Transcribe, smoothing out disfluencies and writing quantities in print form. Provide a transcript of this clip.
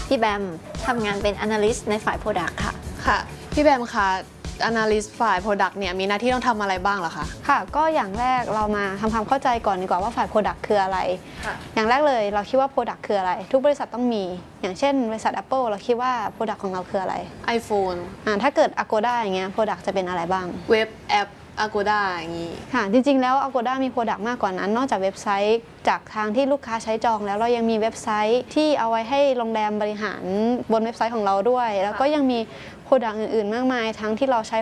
พี่แบมทำงานเป็น Analyst ในฝ่าย Product ค่ะค่ะพี่แบมคะ Analyst ฝ่าย Product เนี่ยมีหน้าที่ต้องทำอะไรบ้างเหรอคะค่ะก็อย่างแรกเรามาทำความเข้าใจก่อนดีกว่าว่าฝ่าย Product คืออะไรอย่างแรกเลยเราคิดว่า Product คืออะไรทุกบริษัทต้องมีอย่างเช่นบริษัท Apple เราคิดว่า Product ของเราคืออะไร iPhone ถ้าเกิด Agoda อย่างเงี้ย Product จะเป็นอะไรบ้างเว็บแอป Agoda อย่างนี้ค่ะจริงๆแล้ว Agoda มี Product มากกว่านั้นนอกจากเว็บไซต์จากทางที่ลูกค้าใช้จองแล้วเรายังมีเว็บไซต์ที่เอาไว้ให้โรงแรมบริหารบนเว็บไซต์ของเราด้วยแล้วก็ยังมี Product อื่นๆมากมายทั้งที่เราใช้